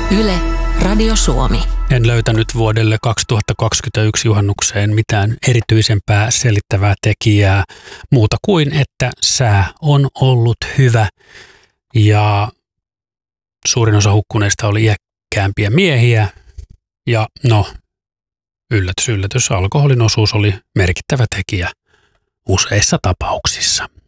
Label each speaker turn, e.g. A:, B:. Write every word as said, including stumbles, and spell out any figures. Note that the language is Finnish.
A: Yle, Radio Suomi.
B: En löytänyt vuodelle kaksituhattakaksikymmentäyksi juhannukseen mitään erityisempää selittävää tekijää muuta kuin, että sää on ollut hyvä ja suurin osa hukkuneista oli iäkkäämpiä miehiä ja no, yllätys, yllätys, alkoholin osuus oli merkittävä tekijä useissa tapauksissa.